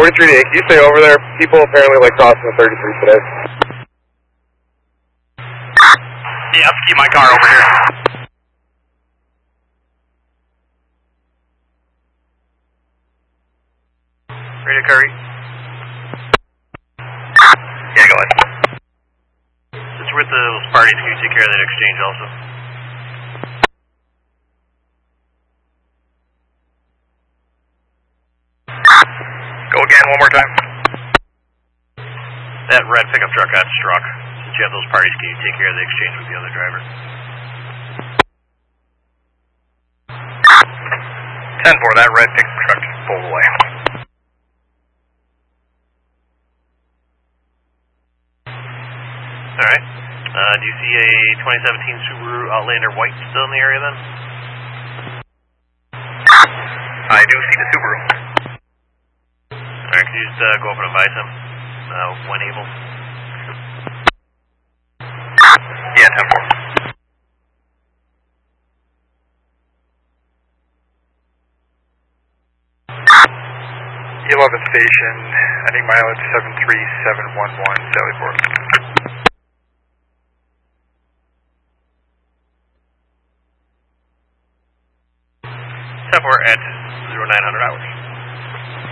43 to 8, can you stay over there? People apparently like crossing the 33 today. Yeah, I'll keep my car over here. Radio Curry. Yeah, go ahead. Since we're at those parties, can you take care of that exchange also? Go again one more time. That red pickup truck got struck. Since you have those parties, can you take care of the exchange with the other driver? 10-4, that red pickup truck just pulled away. Alright. Do you see a 2017 Subaru Outlander white still in the area then? I do see the Subaru. Alright, can you just go up and advise him when able? Yeah, 10-4. E11 station, ending mileage 73711, Sallyport. 10-4 at 0900 hours.